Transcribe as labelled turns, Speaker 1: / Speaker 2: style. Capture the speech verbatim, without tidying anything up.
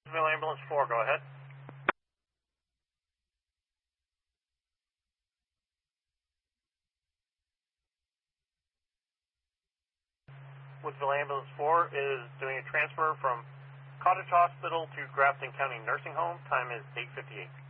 Speaker 1: Woodsville Ambulance four, go ahead. Woodsville Ambulance four is doing a transfer from Cottage Hospital to Grafton County Nursing Home. Time is eight fifty-eight.